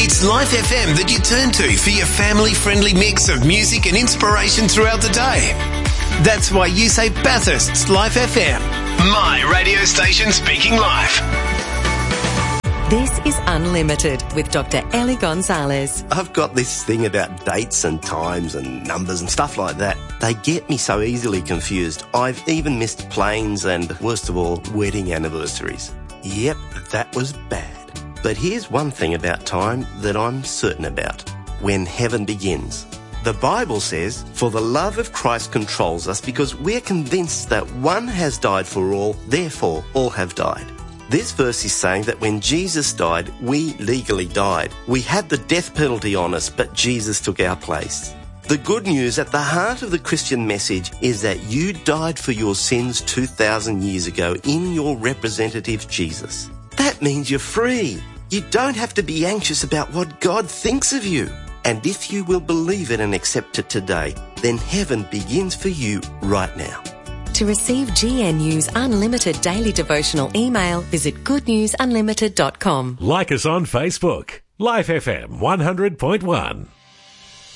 It's Life FM that you turn to for your family-friendly mix of music and inspiration throughout the day. That's why you say Bathurst's Life FM. My radio station speaking life. This is Unlimited with Dr. Ellie Gonzalez. I've got this thing about dates and times and numbers and stuff like that. They get me so easily confused. I've even missed planes and, worst of all, wedding anniversaries. Yep, that was bad. But here's one thing about time that I'm certain about. When heaven begins. The Bible says, "For the love of Christ controls us because we're convinced that one has died for all, therefore all have died." This verse is saying that when Jesus died, we legally died. We had the death penalty on us, but Jesus took our place. The good news at the heart of the Christian message is that you died for your sins 2,000 years ago in your representative Jesus. That means you're free. You don't have to be anxious about what God thinks of you. And if you will believe it and accept it today, then heaven begins for you right now. To receive GNU's unlimited daily devotional email, visit goodnewsunlimited.com. Like us on Facebook. Life FM 100.1.